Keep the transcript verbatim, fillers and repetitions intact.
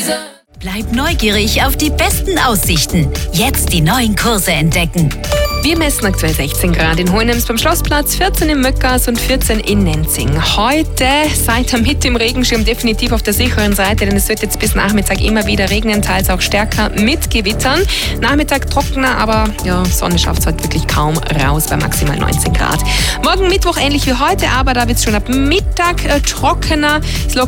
Bleib neugierig auf die besten Aussichten. Jetzt die neuen Kurse entdecken. Wir messen aktuell sechzehn Grad in Hohenems beim Schlossplatz, vierzehn in Möckers und vierzehn in Nenzing. Heute seid ihr mit dem Regenschirm definitiv auf der sicheren Seite, denn es wird jetzt bis Nachmittag immer wieder regnen, teils auch stärker mit Gewittern. Nachmittag trockener, aber ja, Sonne schafft es heute wirklich kaum raus bei maximal neunzehn Grad. Morgen Mittwoch ähnlich wie heute, aber da wird es schon ab Mittag äh, trockener. Es lockert